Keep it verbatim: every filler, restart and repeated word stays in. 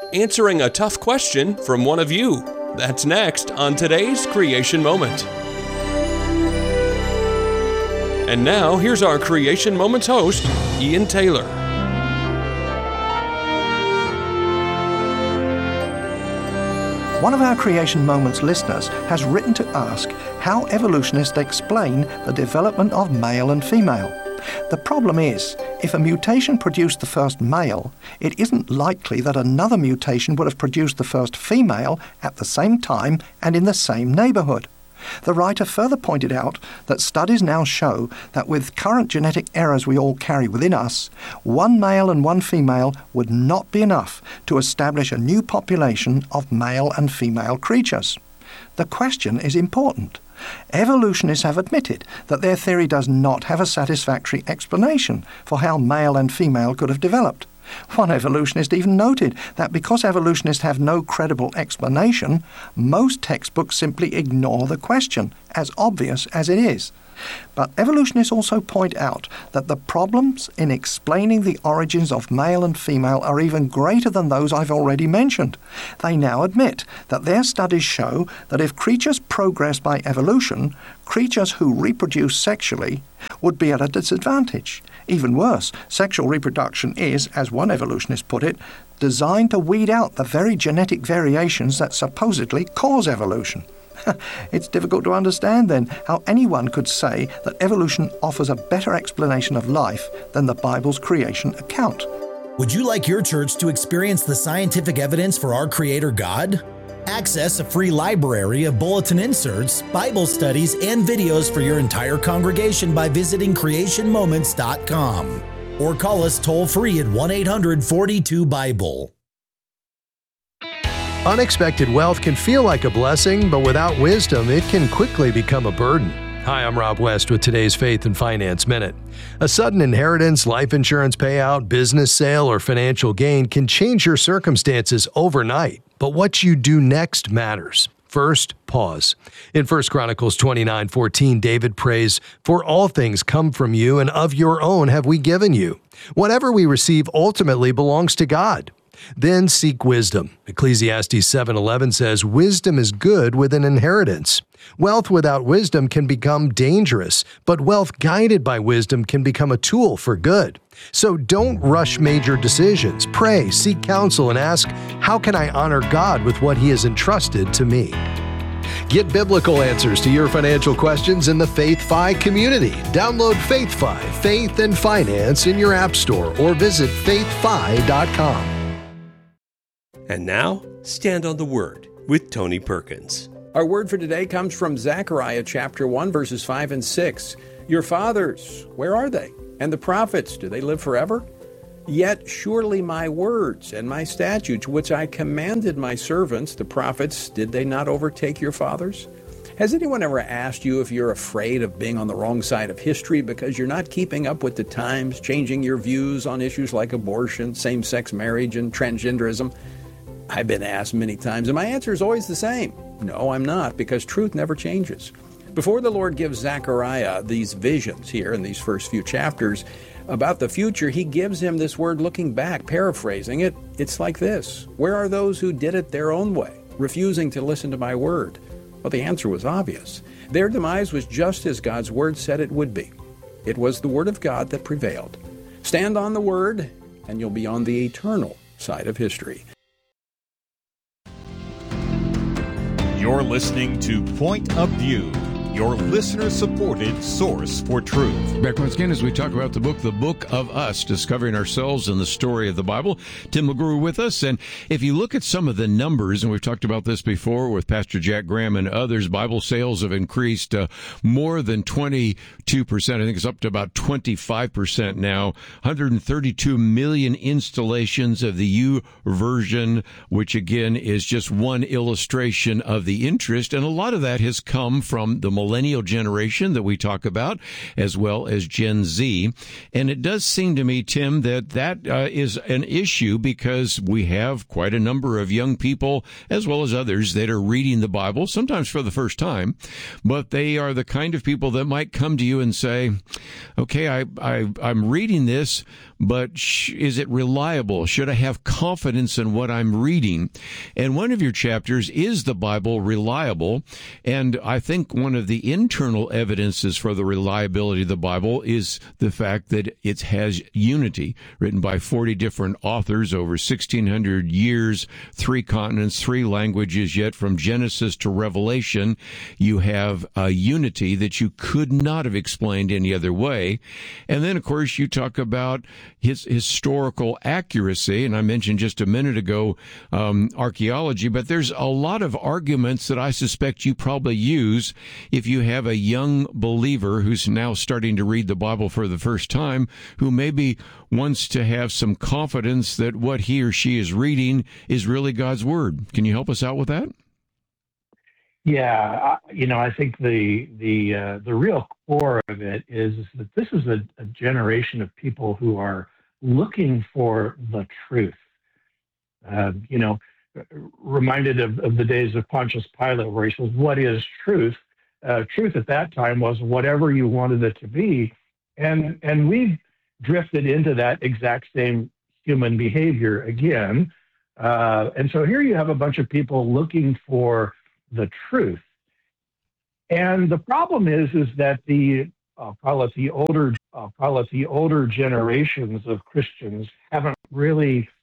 answering a tough question from one of you. That's next on today's Creation Moment. And now, here's our Creation Moments host, Ian Taylor. One of our Creation Moments listeners has written to ask how evolutionists explain the development of male and female. The problem is, if a mutation produced the first male, it isn't likely that another mutation would have produced the first female at the same time and in the same neighborhood. The writer further pointed out that studies now show that with current genetic errors we all carry within us, one male and one female would not be enough to establish a new population of male and female creatures. The question is important. Evolutionists have admitted that their theory does not have a satisfactory explanation for how male and female could have developed. One evolutionist even noted that because evolutionists have no credible explanation, most textbooks simply ignore the question, as obvious as it is. But evolutionists also point out that the problems in explaining the origins of male and female are even greater than those I've already mentioned. They now admit that their studies show that if creatures progress by evolution, creatures who reproduce sexually would be at a disadvantage. Even worse, sexual reproduction is, as one evolutionist put it, designed to weed out the very genetic variations that supposedly cause evolution. It's difficult to understand, then, how anyone could say that evolution offers a better explanation of life than the Bible's creation account. Would you like your church to experience the scientific evidence for our Creator God? Access a free library of bulletin inserts, Bible studies, and videos for your entire congregation by visiting creation moments dot com. Or call us toll-free at one eight hundred forty-two Bible. Unexpected wealth can feel like a blessing, but without wisdom, it can quickly become a burden. Hi, I'm Rob West with today's Faith and Finance Minute. A sudden inheritance, life insurance payout, business sale, or financial gain can change your circumstances overnight. But what you do next matters. First, pause. In First Chronicles twenty-nine fourteen, David prays, "For all things come from you, and of your own have we given you. Whatever we receive ultimately belongs to God." Then seek wisdom. Ecclesiastes seven eleven says, "Wisdom is good with an inheritance." Wealth without wisdom can become dangerous, but wealth guided by wisdom can become a tool for good. So don't rush major decisions. Pray, seek counsel, and ask, how can I honor God with what He has entrusted to me? Get biblical answers to your financial questions in the FaithFi community. Download FaithFi, Faith and Finance in your app store or visit faith fi dot com. And now, Stand on the Word with Tony Perkins. Our word for today comes from Zechariah chapter one, verses five and six. Your fathers, where are they? And the prophets, do they live forever? Yet surely my words and my statutes, which I commanded my servants, the prophets, did they not overtake your fathers? Has anyone ever asked you if you're afraid of being on the wrong side of history because you're not keeping up with the times, changing your views on issues like abortion, same-sex marriage, and transgenderism? I've been asked many times, and my answer is always the same. No, I'm not, because truth never changes. Before the Lord gives Zechariah these visions here in these first few chapters about the future, he gives him this word looking back, paraphrasing it. It's like this: where are those who did it their own way, refusing to listen to my word? Well, the answer was obvious. Their demise was just as God's word said it would be. It was the word of God that prevailed. Stand on the word, and you'll be on the eternal side of history. You're listening to Point of View, your listener-supported source for truth. Back once again as we talk about the book, The Book of Us, Discovering Ourselves in the Story of the Bible. Tim McGrew with us. And if you look at some of the numbers, and we've talked about this before with Pastor Jack Graham and others, Bible sales have increased uh, more than twenty-two percent. I think it's up to about twenty-five percent now. one hundred thirty-two million installations of the U version, which again is just one illustration of the interest. And a lot of that has come from the millennials. millennial generation that we talk about, as well as Gen Z. And it does seem to me, Tim, that that uh, is an issue because we have quite a number of young people, as well as others, that are reading the Bible, sometimes for the first time, but they are the kind of people that might come to you and say, okay, I, I, I'm reading this, but sh- is it reliable? Should I have confidence in what I'm reading? And one of your chapters, is the Bible reliable? And I think one of the internal evidences for the reliability of the Bible is the fact that it has unity, written by forty different authors over sixteen hundred years, three continents, three languages, yet from Genesis to Revelation, you have a unity that you could not have explained any other way. And then, of course, you talk about his historical accuracy, and I mentioned just a minute ago um, archaeology, but there's a lot of arguments that I suspect you probably use if you have a young believer who's now starting to read the Bible for the first time, who maybe wants to have some confidence that what he or she is reading is really God's Word. Can you help us out with that? Yeah, I- you know, I think the the uh, the real core of it is that this is a, a generation of people who are looking for the truth. Uh, you know, reminded of, of the days of Pontius Pilate, where he says, "What is truth?" Uh, truth at that time was whatever you wanted it to be, and and we've drifted into that exact same human behavior again. Uh, and so here you have a bunch of people looking for the truth. And the problem is, is that the, I'll call it the older, I'll call it the older generations of Christians haven't really